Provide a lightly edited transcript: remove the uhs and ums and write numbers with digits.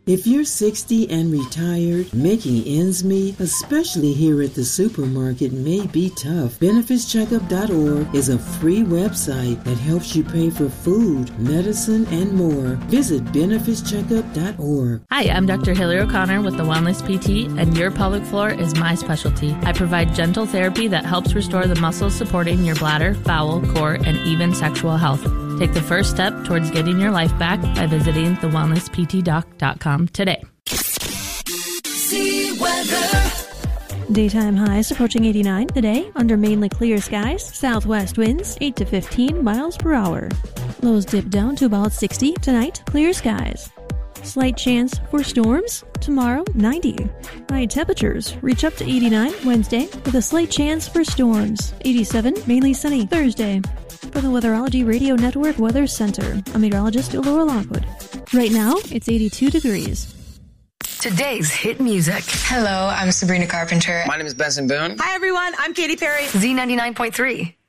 If you're 60 and retired, making ends meet, especially here at the supermarket, may be tough. BenefitsCheckup.org is a free website that helps you pay for food, medicine, and more. Visit BenefitsCheckup.org. Hi, I'm Dr. Hillary O'Connor with the Wellness PT, and your pelvic floor is my specialty. I provide gentle therapy that helps restore the muscles supporting your bladder, bowel, core, and even sexual health. Take the first step towards getting your life back by visiting thewellnessptdoc.com today. See weather. Daytime highs approaching 89 today under mainly clear skies. Southwest winds 8 to 15 miles per hour. Lows dip down to about 60 tonight. Clear skies. Slight chance for storms tomorrow, 90. High temperatures reach up to 89 Wednesday with a slight chance for storms. 87, mainly sunny Thursday. For the Weatherology Radio Network Weather Center, I'm meteorologist Laura Lockwood. Right now, it's 82 degrees. Today's hit music. Hello, I'm Sabrina Carpenter. My name is Benson Boone. Hi, everyone. I'm Katy Perry. Z99.3.